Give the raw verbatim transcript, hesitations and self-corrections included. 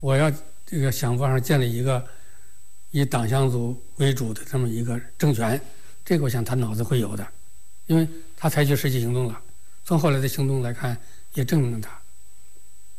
我要这个想法上建立一个以党项族为主的这么一个政权，这个我想他脑子会有的，因为他采取实际行动了。从后来的行动来看，也证明了他。